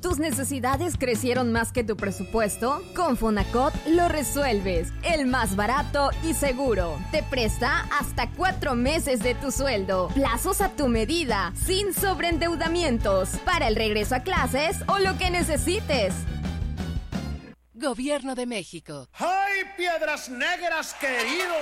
¿Tus necesidades crecieron más que tu presupuesto? Con Fonacot lo resuelves. El más barato y seguro. Te presta hasta 4 meses de tu sueldo. Plazos a tu medida, sin sobreendeudamientos. Para el regreso a clases o lo que necesites. Gobierno de México. ¡Ay, Piedras Negras, querido!